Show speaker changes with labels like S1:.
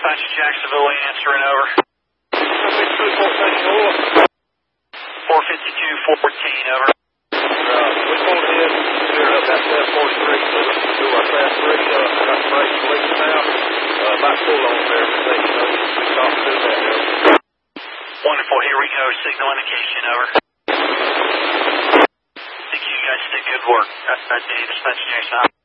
S1: Dispatch Jacksonville answering over. 452-14, over.
S2: We pulled ahead and cleared up that 743, so we can do our class 3. Got the brakes leaking now. About full on verification. We talked through that now.
S1: Wonderful, here we go. Signal indication, over. Thank you guys did good work. Dispatch Jackson.